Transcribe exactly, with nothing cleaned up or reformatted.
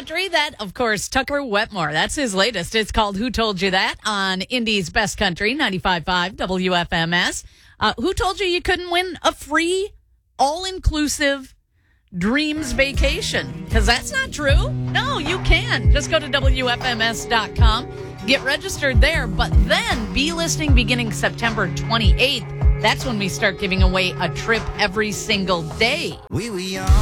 Country. That, of course, Tucker Wetmore. That's his latest. It's called Who Told You That on Indy's Best Country, ninety-five point five W F M S. Uh, who told you you couldn't win a free, all-inclusive Dreams vacation? Because that's not true. No, you can. Just go to W F M S dot com. Get registered there. But then, be listening beginning September twenty-eighth. That's when we start giving away a trip every single day. We were young.